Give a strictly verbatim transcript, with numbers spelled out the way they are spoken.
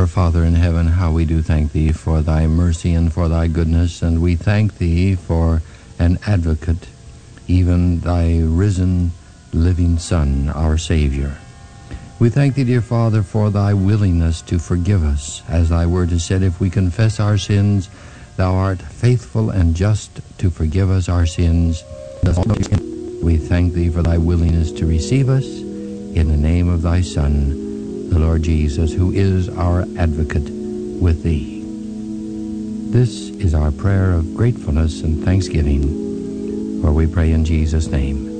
Our Father in heaven, how we do thank Thee for Thy mercy and for Thy goodness, and we thank Thee for an advocate, even Thy risen, living Son, our Savior. We thank Thee, dear Father, for Thy willingness to forgive us. As Thy word has said, if we confess our sins, Thou art faithful and just to forgive us our sins. We thank Thee for Thy willingness to receive us in the name of Thy Son, the Lord Jesus, who is our advocate with Thee. This is our prayer of gratefulness and thanksgiving, for we pray in Jesus' name.